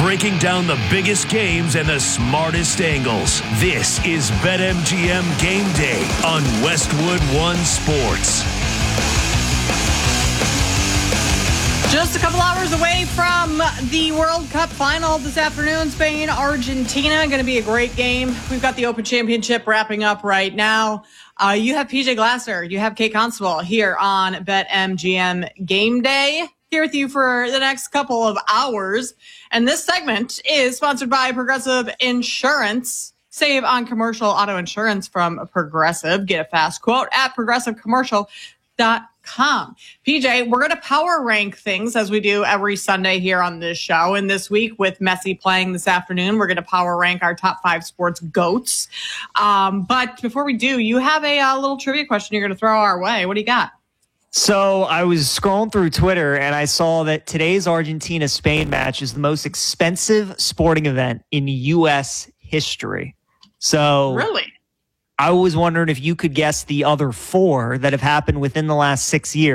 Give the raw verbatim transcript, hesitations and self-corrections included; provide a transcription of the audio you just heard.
breaking down the biggest games and the smartest angles. This is BetMGM Game Day on Westwood One Sports. Just a couple hours away from the World Cup final this afternoon, Spain, Argentina. Going to be a great game. We've got the Open Championship wrapping up right now. Uh, you have P J Glasser. You have Kate Constable here on BetMGM Game Day. Here with you for the next couple of hours. And this segment is sponsored by Progressive Insurance. Save on commercial auto insurance from Progressive. Get a fast quote at progressive commercial dot com. P J, we're going to power rank things as we do every Sunday here on this show. And this week with Messi playing this afternoon, we're going to power rank our top five sports GOATs. Um, but before we do, you have a, a little trivia question you're going to throw our way. What do you got? So I was scrolling through Twitter and I saw that today's Argentina-Spain match is the most expensive sporting event in U S history. So Really? I was wondering if you could guess the other four that have happened within the last six years.